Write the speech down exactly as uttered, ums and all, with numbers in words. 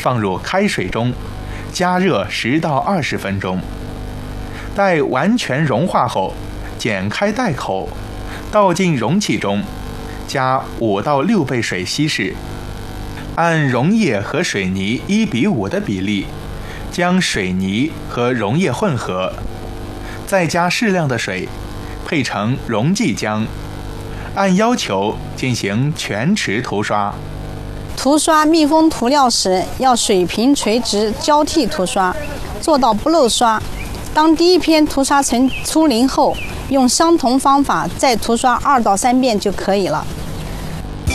放入开水中，加热十到二十分钟。待完全融化后，剪开袋口，倒进容器中，加五到六倍水稀释。按溶液和水泥一比五的比例，将水泥和溶液混合，再加适量的水，配成溶剂浆，按要求进行全池涂刷。 涂刷密封涂料时，要水平垂直交替涂刷，做到不漏刷。当第一篇涂刷成粗鳞后，用相同方法再涂刷二到三遍就可以了。